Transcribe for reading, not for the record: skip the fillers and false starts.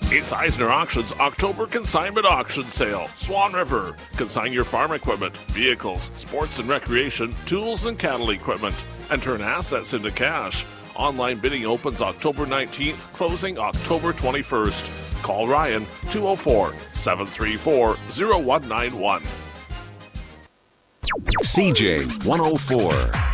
It's Eisner Auctions October Consignment Auction Sale. Swan River. Consign your farm equipment, vehicles, sports and recreation, tools and cattle equipment, and turn assets into cash. Online bidding opens October 19th, closing October 21st. Call Ryan 204-734-0191. CJ 104.